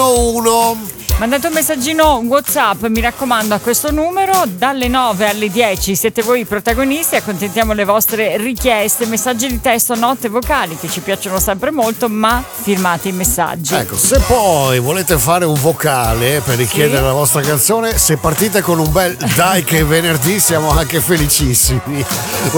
111. Mandate un messaggino WhatsApp, mi raccomando, a questo numero. Dalle 9 alle 10 siete voi i protagonisti, accontentiamo le vostre richieste, messaggi di testo, note vocali che ci piacciono sempre molto, ma firmate i messaggi. Ecco, se poi volete fare un vocale per richiedere la vostra canzone, se partite con un bel dai che è venerdì siamo anche felicissimi.